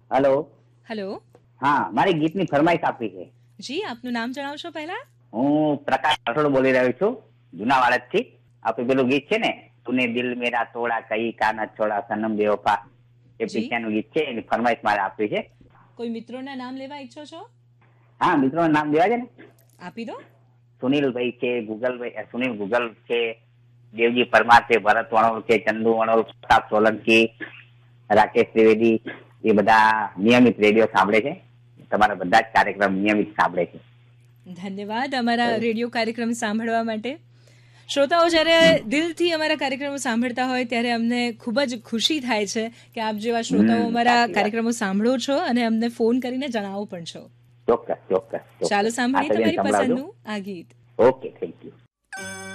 Hello. Hello. હા, મારી ગીતની ફરમાઈશ આપવી છે. જી, આપનું નામ જણાવશો પહેલા? હું પ્રકાશ રાઠોડ બોલી રહ્યો છું, જૂના વાળદથી. આપણું પેલું ગીત છે ને, તુને દિલ મેરા તોડા કઈ કાના છોડા સનમ બેવફા, એ જી. પિક્ચરનું ગીત છે, એની ફરમાઈશ મારે આપવી છે. કોઈ મિત્રોના નામ લેવા ઈચ્છો છો? હા, મિત્રોનું નામ દેવા છે ને. આપી દો. સુનિલભાઈ છે, સુનિલ ગુગલ છે, દેવજી પરમાર છે, ભરત વણોલ છે, ચંદુ વણોલ, પ્રતાપ સોલંકી, રાકેશ ત્રિવેદી, એ બધા નિયમિત રેડિયો સાંભળે છે. તમારા બધા જ કાર્યક્રમ નિયમિત સાંભળે છે. ધન્યવાદ અમારા રેડિયો કાર્યક્રમ સાંભળવા માટે. શ્રોતાઓ જ્યારે દિલથી અમારા કાર્યક્રમો સાંભળતા હોય ત્યારે અમને ખૂબ જ ખુશી થાય છે કે આપ જેવા શ્રોતાઓ અમારા સાચી વાત. કાર્યક્રમો સાંભળો છો અને અમને ફોન કરીને જણાવો પણ છો. ચોક્કસ ચોક્કસ ચોક્કસ. ચાલો સાંભળીએ આશા બેન તમારી સંભળાવજો. પસંદનું આ ગીત. Okay, thank you.